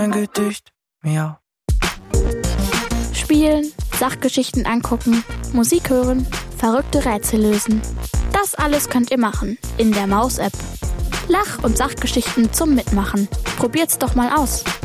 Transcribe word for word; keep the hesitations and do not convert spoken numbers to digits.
ein Gedicht, miau. Spielen, Sachgeschichten angucken, Musik hören, verrückte Rätsel lösen. Das alles könnt ihr machen in der Maus-App. Lach- und Sachgeschichten zum Mitmachen. Probiert's doch mal aus.